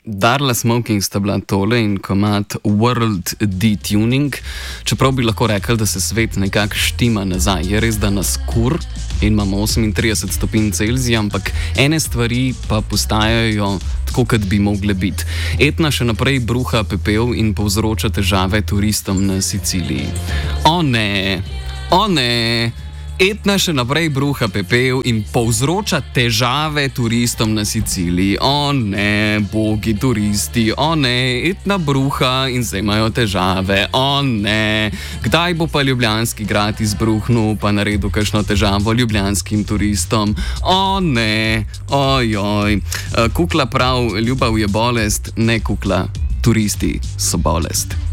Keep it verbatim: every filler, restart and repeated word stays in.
Darla Smoking sta bila tole in komad World Detuning. Čeprav bi lahko rekli, da se svet nekako štima nazaj. Je res, da nas kur in imamo osemintrideset stopinj Celzija, ampak ene stvari pa postajajo tako, kot bi mogle biti. Etna še naprej bruha pepel in povzroča težave turistom na Siciliji. O ne, o ne! Etna še naprej bruha pepel in povzroča težave turistom na Siciliji. O ne, bogi turisti, o ne, Etna bruha in zdaj imajo težave. O ne, kdaj bo pa Ljubljanski grad izbruhnil pa naredil kakšno težavo ljubljanskim turistom? O ne, ojoj. Kukla prav, ljubav je bolest, ne kukla, turisti so bolest.